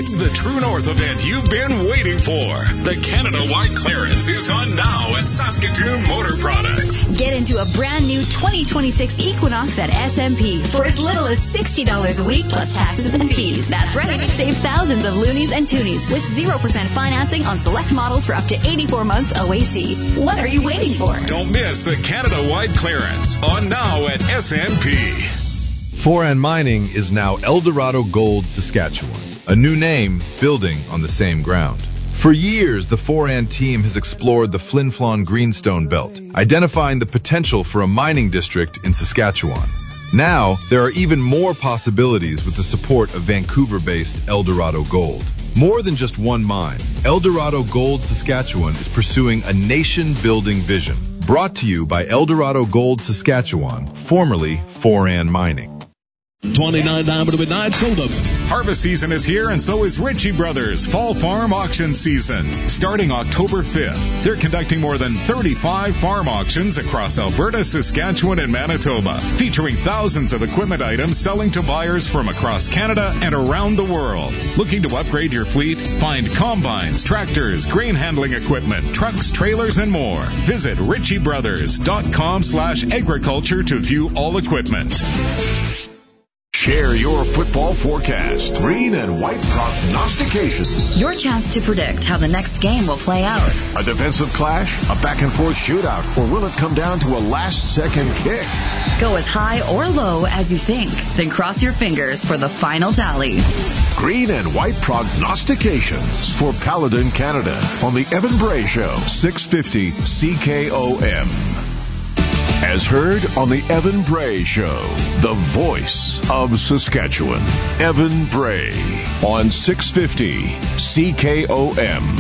It's the True North event you've been waiting for. The Canada-wide clearance is on now at Saskatoon Motor Products. Get into a brand new 2026 Equinox at SMP for as little as $60 a week plus taxes and fees. That's right. Save thousands of loonies and toonies with 0% financing on select models for up to 84 months OAC. What are you waiting for? Don't miss the Canada-wide clearance on now at SMP. Foran Mining is now Eldorado Gold Saskatchewan, a new name building on the same ground. For years, the Foran team has explored the Flin Flon Greenstone Belt, identifying the potential for a mining district in Saskatchewan. Now, there are even more possibilities with the support of Vancouver-based Eldorado Gold. More than just one mine, Eldorado Gold Saskatchewan is pursuing a nation-building vision. Brought to you by Eldorado Gold Saskatchewan, formerly Foran Mining. 29 down to midnight, sold them. Harvest season is here, and so is Ritchie Brothers Fall Farm Auction Season. Starting October 5th, they're conducting more than 35 farm auctions across Alberta, Saskatchewan, and Manitoba, featuring thousands of equipment items selling to buyers from across Canada and around the world. Looking to upgrade your fleet? Find combines, tractors, grain handling equipment, trucks, trailers, and more. Visit ritchiebrothers.com/agriculture to view all equipment. Share your football forecast. Green and white prognostications. Your chance to predict how the next game will play out. A defensive clash, a back-and-forth shootout, or will it come down to a last-second kick? Go as high or low as you think, then cross your fingers for the final tally. Green and white prognostications for Paladin Canada on the Evan Bray Show, 650 CKOM. As heard on the Evan Bray Show, the voice of Saskatchewan. Evan Bray on 650 CKOM.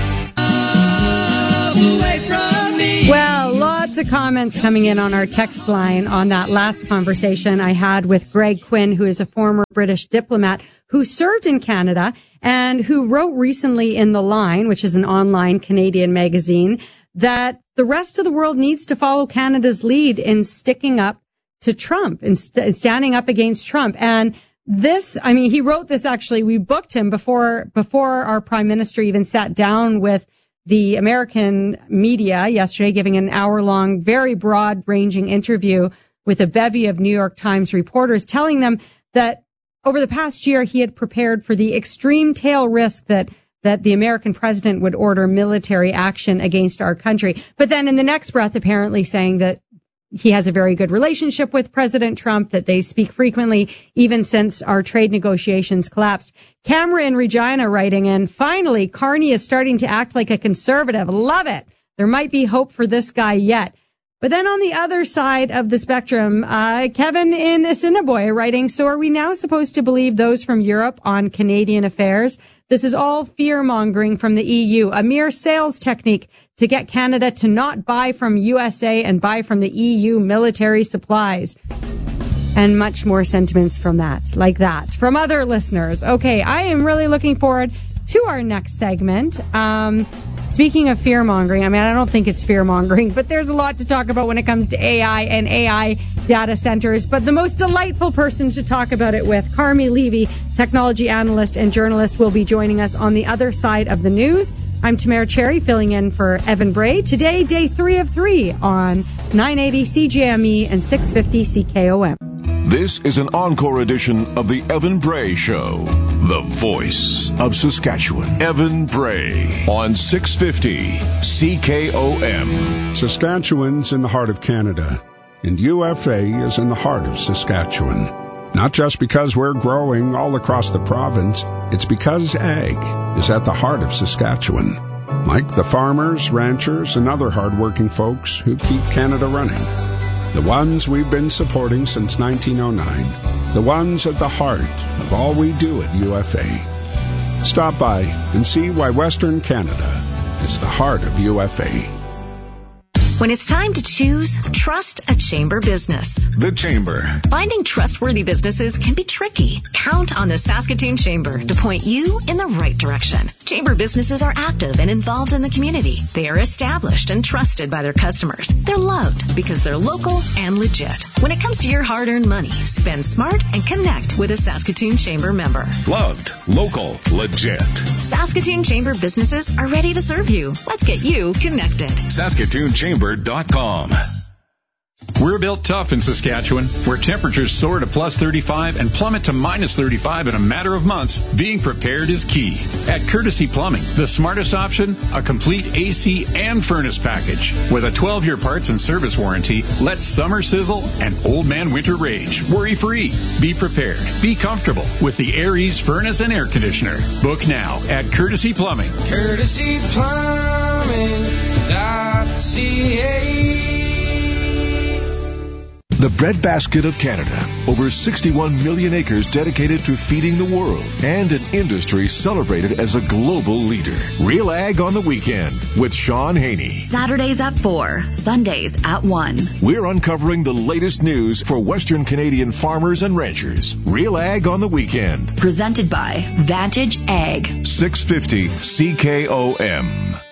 Well, lots of comments coming in on our text line on that last conversation I had with Greg Quinn, who is a former British diplomat who served in Canada and who wrote recently in The Line, which is an online Canadian magazine, that the rest of the world needs to follow Canada's lead in sticking up to Trump and standing up against Trump. And this, I mean, he wrote this actually, we booked him before our prime minister even sat down with the American media yesterday, giving an hour-long, very broad-ranging interview with a bevy of New York Times reporters, telling them that over the past year he had prepared for the extreme tail risk that the American president would order military action against our country. But then in the next breath, apparently saying that he has a very good relationship with President Trump, that they speak frequently, even since our trade negotiations collapsed. Camera in Regina writing in, finally, Carney is starting to act like a conservative. Love it. There might be hope for this guy yet. But then on the other side of the spectrum, Kevin in Assiniboia writing, so are we now supposed to believe those from Europe on Canadian affairs? This is all fear-mongering from the EU, a mere sales technique to get Canada to not buy from USA and buy from the EU military supplies. And much more sentiments from that, like that, from other listeners. Okay, I am really looking forward to our next segment. Speaking of fear-mongering, I mean, I don't think it's fear-mongering, but there's a lot to talk about when it comes to AI and AI data centers. But the most delightful person to talk about it with, Carmi Levy, technology analyst and journalist, will be joining us on the other side of the news. I'm Tamara Cherry, filling in for Evan Bray. Today, day 3 of 3 on 980 CJME and 650 CKOM. This is an encore edition of the Evan Bray Show, the voice of Saskatchewan. Evan Bray on 650 CKOM. Saskatchewan's in the heart of Canada, and UFA is in the heart of Saskatchewan. Not just because we're growing all across the province, it's because ag is at the heart of Saskatchewan. Like the farmers, ranchers, and other hardworking folks who keep Canada running. The ones we've been supporting since 1909. The ones at the heart of all we do at UFA. Stop by and see why Western Canada is the heart of UFA. When it's time to choose, trust a Chamber business. The Chamber. Finding trustworthy businesses can be tricky. Count on the Saskatoon Chamber to point you in the right direction. Chamber businesses are active and involved in the community. They are established and trusted by their customers. They're loved because they're local and legit. When it comes to your hard-earned money, spend smart and connect with a Saskatoon Chamber member. Loved, local, legit. Saskatoon Chamber businesses are ready to serve you. Let's get you connected. SaskatoonChamber.com. We're built tough in Saskatchewan, where temperatures soar to plus 35 and plummet to minus 35 in a matter of months. Being prepared is key. At Courtesy Plumbing, the smartest option, a complete AC and furnace package. With a 12-year parts and service warranty, let summer sizzle and old man winter rage. Worry-free. Be prepared. Be comfortable with the Aries furnace and air conditioner. Book now at Courtesy Plumbing. CourtesyPlumbing.ca. The breadbasket of Canada. Over 61 million acres dedicated to feeding the world, and an industry celebrated as a global leader. Real Ag on the Weekend with Sean Haney. Saturdays at 4, Sundays at 1. We're uncovering the latest news for Western Canadian farmers and ranchers. Real Ag on the Weekend. Presented by Vantage Ag. 650 CKOM.